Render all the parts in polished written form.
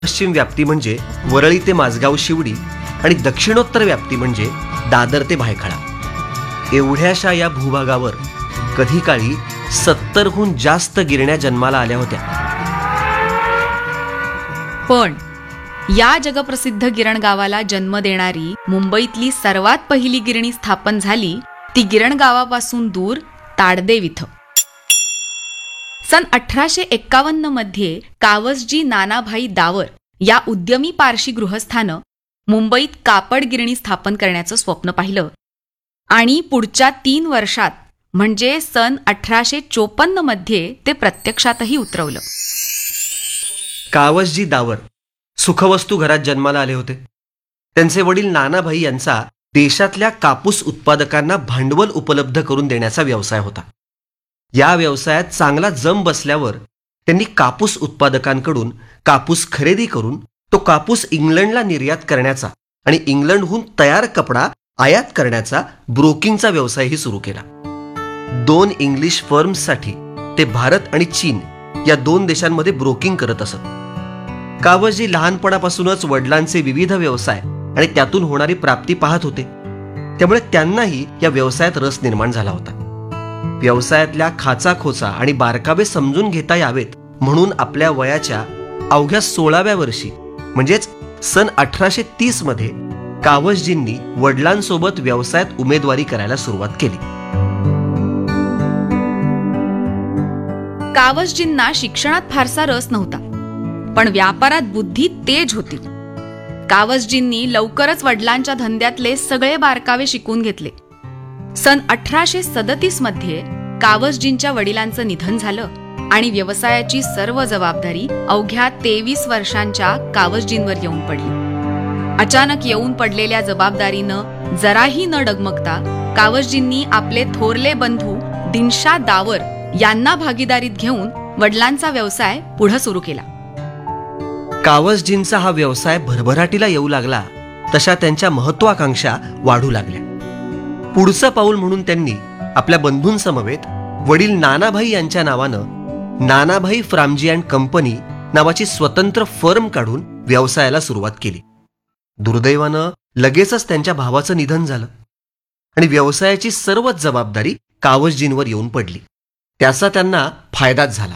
पश्चिम व्याप्ती म्हणजे वरळी ते माझगाव शिवडी आणि दक्षिणोत्तर व्याप्ती म्हणजे दादर ते भायखळा. एवढ्याशा या भूभागावर कधी काळी 70हून जास्त गिरण्या जन्माला आल्या होत्या. पण या जगप्रसिद्ध गिरण गावाला जन्म देणारी मुंबईतली सर्वात पहिली गिरणी स्थापन झाली ती गिरण गावापासून दूर ताडदेव इथं. सन 1851 मध्ये कावसजी नानाभाई दावर या उद्यमी पारशी गृहस्थानं मुंबईत कापड गिरणी स्थापन करण्याचं स्वप्न पाहिलं आणि पुढच्या 3 वर्षात म्हणजे सन 1854 मध्ये ते प्रत्यक्षातही उतरवलं. कावसजी दावर सुखवस्तू घरात जन्माला आले होते. त्यांचे वडील नानाभाई यांचा देशातल्या कापूस उत्पादकांना भांडवल उपलब्ध करून देण्याचा व्यवसाय होता. या व्यवसायात चांगला जम बसल्यावर त्यांनी कापूस उत्पादकांकडून कापूस खरेदी करून तो कापूस इंग्लंडला निर्यात करण्याचा आणि इंग्लंडहून तयार कपडा आयात करण्याचा ब्रोकिंगचा व्यवसायही सुरू केला. 2 इंग्लिश फर्म्ससाठी ते भारत आणि चीन या 2 देशांमध्ये ब्रोकिंग करत असत. कावसजी लहानपणापासूनच वडिलांचे विविध व्यवसाय आणि त्यातून होणारी प्राप्ती पाहत होते. त्यामुळे त्यांनाही या व्यवसायात रस निर्माण झाला होता. व्यवसायातल्या खाचाखोचा आणि बारकावे समजून घेता यावेत म्हणून आपल्या वयाच्या अवघ्या 16व्या वर्षी म्हणजेच सन 1830 मध्ये कावसजींनी वडिलांसोबत व्यवसायात उमेदवारी करायला सुरुवात केली. कावसजींना शिक्षणात फारसा रस नव्हता, पण व्यापारात बुद्धी तेज होती. कावसजींनी लवकरच वडिलांच्या धंद्यातले सगळे बारकावे शिकून घेतले. सन 1837 मध्ये कावसजींच्या वडिलांचं निधन झालं आणि व्यवसायाची सर्व जबाबदारी अवघ्या 23 वर्षांच्या कावसजींवर येऊन पडली. अचानक येऊन पडलेल्या जबाबदारीनं जराही न डगमगता कावसजींनी आपले थोरले बंधू दिनशा दावर यांना भागीदारीत घेऊन वडिलांचा व्यवसाय पुढे सुरू केला. कावसजींचा हा व्यवसाय भरभराटीला येऊ लागला तशा त्यांच्या महत्वाकांक्षा वाढू लागल्या. पुढचं पाऊल म्हणून त्यांनी आपल्या बंधूंसमवेत वडील नानाभाई यांच्या नावानं नानाभाई फ्रामजी अँड कंपनी नावाची स्वतंत्र फर्म काढून व्यवसायाला सुरुवात केली. दुर्दैवानं लगेचच त्यांच्या भावाचं निधन झालं आणि व्यवसायाची सर्वच जबाबदारी कावसजींवर येऊन पडली. त्याचा त्यांना फायदाच झाला.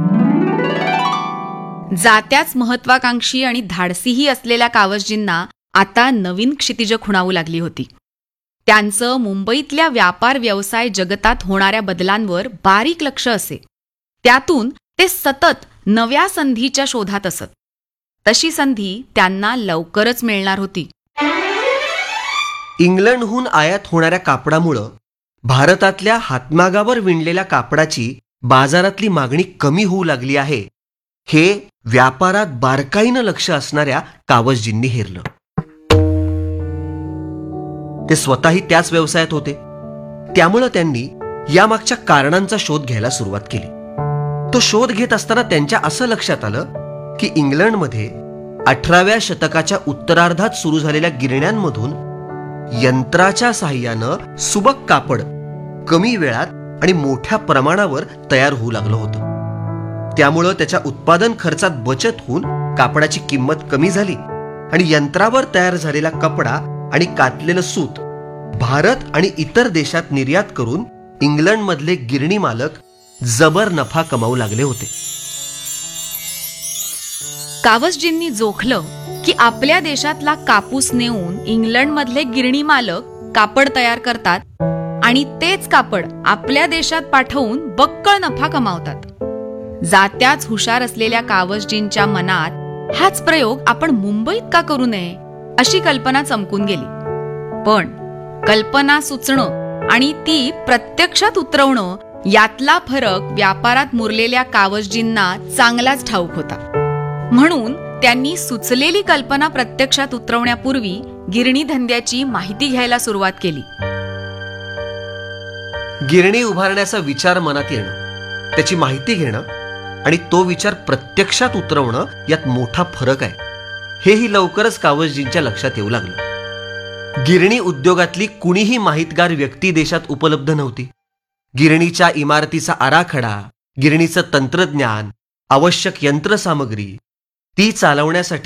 जात्याच महत्वाकांक्षी आणि धाडसीही असलेल्या कावसजींना आता नवीन क्षितिज खुणावू लागली होती. त्यांचं मुंबईतल्या व्यापार व्यवसाय जगतात होणाऱ्या बदलांवर बारीक लक्ष असे. त्यातून ते सतत नव्या संधीच्या शोधात असत. तशी संधी त्यांना लवकरच मिळणार होती. इंग्लंडहून आयात होणाऱ्या कापडामुळं भारतातल्या हातमागावर विणलेल्या कापडाची बाजारातली मागणी कमी होऊ लागली आहे हे व्यापारात बारकाईनं लक्ष असणाऱ्या कावसजींनी हेरलं. ते स्वतःही त्याच व्यवसायात होते. त्यामुळं त्यांनी यामागच्या कारणांचा शोध घ्यायला सुरुवात केली. तो शोध घेत असताना त्यांच्या असं लक्षात आलं की इंग्लंडमध्ये 18व्या शतकाच्या उत्तरार्धात सुरू झालेल्या गिरण्यांमधून यंत्राच्या साहाय्यानं सुबक कापड कमी वेळात आणि मोठ्या प्रमाणावर तयार होऊ लागलं होतं. त्यामुळं त्याच्या उत्पादन खर्चात बचत होऊन कापडाची किंमत कमी झाली आणि यंत्रावर तयार झालेला कपडा आणि कातलेलं सूत भारत आणि इतर देशात निर्यात करून इंग्लंडमधले गिरणी मालक जबर नफा कमावू लागले होते. कावसजींनी जोखलं की आपल्या देशातला कापूस नेऊन इंग्लंडमधले गिरणी मालक कापड तयार करतात आणि तेच कापड आपल्या देशात पाठवून बक्कळ नफा कमावतात. जात्याच हुशार असलेल्या कावसजींच्या मनात हाच प्रयोग आपण मुंबईत का करू नये अशी कल्पना चमकून गेली. पण कल्पना सुचणं आणि ती प्रत्यक्षात उतरवणं यातला फरक व्यापारात मुरलेल्या कावसजींना चांगलाच ठाऊक होता. म्हणून त्यांनी सुचलेली कल्पना प्रत्यक्षात उतरवण्यापूर्वी गिरणी धंद्याची माहिती घ्यायला सुरुवात केली. गिरणी उभारण्याचा विचार मनात येणं, त्याची माहिती घेणं आणि तो विचार प्रत्यक्षात उतरवणं यात मोठा फरक आहे हेही लवकरच कावसजींच्या लक्षात येऊ लागलं. गिरणी उद्योगातली कुणीही माहितगार व्यक्ती देशात उपलब्ध नव्हती. गिरणीच्या इमारतीचा आराखडा, गिरणीचं तंत्रज्ञान, आवश्यक यंत्रसामग्री ती चालवण्यासाठी